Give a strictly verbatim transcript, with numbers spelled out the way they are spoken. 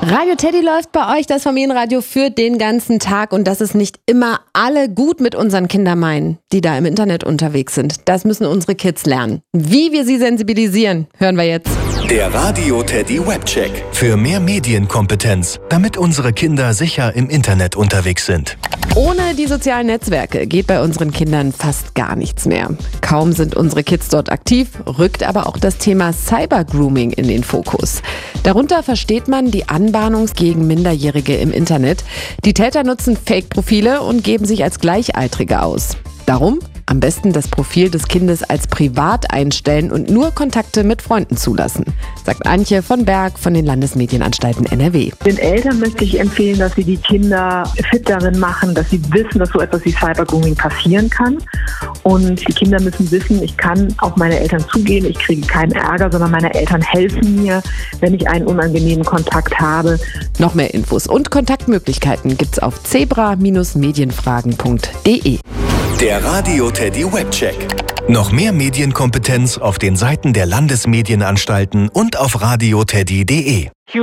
Radio Teddy läuft bei euch, das Familienradio für den ganzen Tag, und dass es nicht immer alle gut mit unseren Kindern meinen, die da im Internet unterwegs sind. Das müssen unsere Kids lernen. Wie wir sie sensibilisieren, hören wir jetzt. Der Radio Teddy Webcheck. Für mehr Medienkompetenz, damit unsere Kinder sicher im Internet unterwegs sind. Ohne die sozialen Netzwerke geht bei unseren Kindern fast gar nichts mehr. Kaum sind unsere Kids dort aktiv, rückt aber auch das Thema Cybergrooming in den Fokus. Darunter versteht man die Anbahnung gegen Minderjährige im Internet. Die Täter nutzen Fake-Profile und geben sich als Gleichaltrige aus. Darum am besten das Profil des Kindes als privat einstellen und nur Kontakte mit Freunden zulassen, sagt Antje von Berg von den Landesmedienanstalten N R W. Den Eltern möchte ich empfehlen, dass sie die Kinder fit darin machen, dass sie wissen, dass so etwas wie Cybergrooming passieren kann. Und die Kinder müssen wissen, ich kann auf meine Eltern zugehen, ich kriege keinen Ärger, sondern meine Eltern helfen mir, wenn ich einen unangenehmen Kontakt habe. Noch mehr Infos und Kontaktmöglichkeiten gibt's auf zebra Bindestrich medienfragen punkt de. Der Radio Teddy Webcheck. Noch mehr Medienkompetenz auf den Seiten der Landesmedienanstalten und auf radio teddy punkt de.